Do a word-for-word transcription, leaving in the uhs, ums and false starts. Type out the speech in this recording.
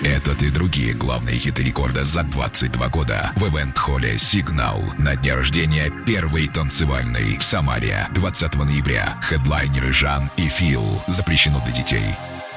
Этот и другие главные хиты рекорда за двадцать два года в ивент-холле «Сигнал» на дне рождения первой танцевальной в Самаре двадцатого ноября. Хедлайнеры Жан и Фил. Запрещено для детей.